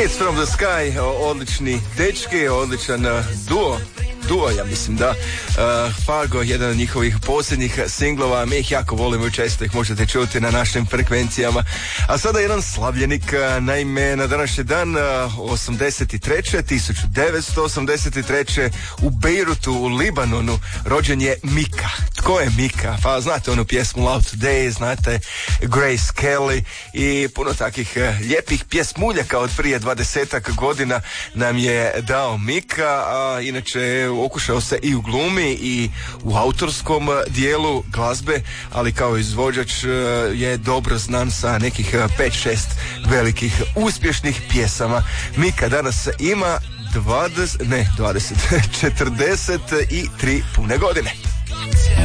Kids from the Sky, odlični dečki, odličan duo, ja mislim da. Fargo, jedan od njihovih posljednjih singlova, mi ih jako volimo i često ih možete čuti na našim frekvencijama. A sada jedan slavljenik, naime na današnji dan 1983. u Bejrutu, u Libanonu, rođen je Mika. Tko je Mika? Pa znate onu pjesmu Love Today, znate Grace Kelly i puno takvih lijepih pjesmuljaka od prije 20 godina nam je dao Mika, a inače okušao se i u glumi i u autorskom dijelu glazbe, ali kao izvođač je dobro znan sa nekih 5-6 velikih uspješnih pjesama. Mika danas ima 43 pune godine.